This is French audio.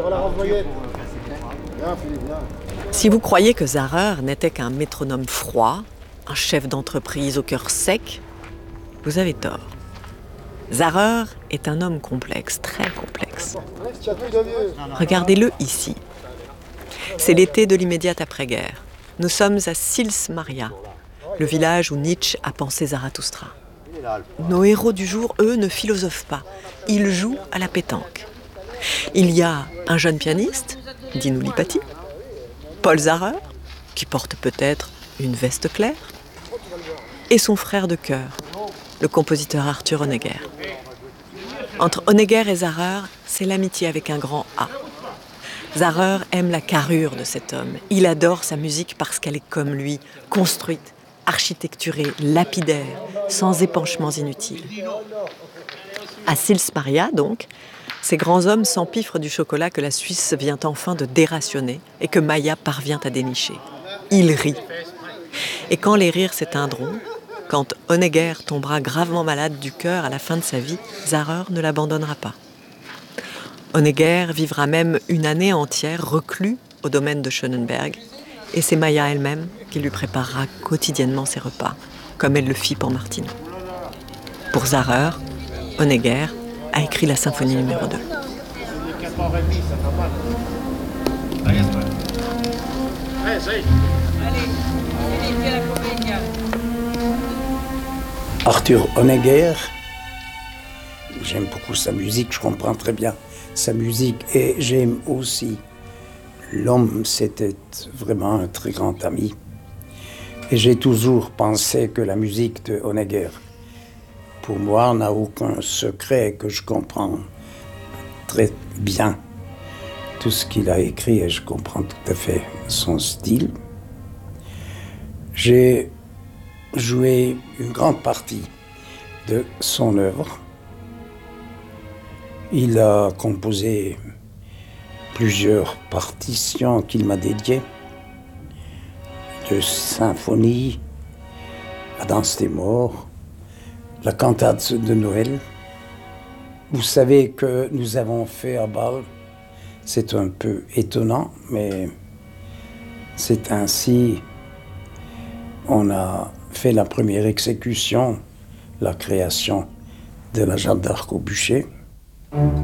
Si vous croyez que Zahrer n'était qu'un métronome froid, un chef d'entreprise au cœur sec, vous avez tort. Zahrer est un homme complexe, très complexe. Regardez-le ici. C'est l'été de l'immédiate après-guerre. Nous sommes à Sils Maria, le village où Nietzsche a pensé Zarathustra. Nos héros du jour, eux, ne philosophent pas. Ils jouent à la pétanque. Il y a un jeune pianiste, Dino Lipaty, Paul Zahrer, qui porte peut-être une veste claire, et son frère de chœur, le compositeur Arthur Honegger. Entre Honegger et Zahrer, c'est l'amitié avec un grand A. Zahrer aime la carrure de cet homme. Il adore sa musique parce qu'elle est comme lui, construite, architecturée, lapidaire, sans épanchements inutiles. À Sils Maria, donc, ces grands hommes s'empiffrent du chocolat que la Suisse vient enfin de dérationner et que Maya parvient à dénicher. Ils rient. Et quand les rires s'éteindront, quand Honegger tombera gravement malade du cœur à la fin de sa vie, Zahrer ne l'abandonnera pas. Honegger vivra même une année entière reclus au domaine de Schönenberg, et c'est Maya elle-même qui lui préparera quotidiennement ses repas, comme elle le fit pour Martino. Pour Zahrer, Honegger a écrit la symphonie numéro 2. Arthur Honegger, j'aime beaucoup sa musique, je comprends très bien sa musique et j'aime aussi l'homme, c'était vraiment un très grand ami. Et j'ai toujours pensé que la musique de Honegger, pour moi, n'a aucun secret, que je comprends très bien tout ce qu'il a écrit et je comprends tout à fait son style. J'ai joué une grande partie de son œuvre. Il a composé plusieurs partitions qu'il m'a dédiées, de symphonies, la danse des morts, la cantate de Noël. Vous savez que nous avons fait à Bâle, c'est un peu étonnant, mais c'est ainsi. On a fait la première exécution, la création de la Jeanne d'Arc au bûcher.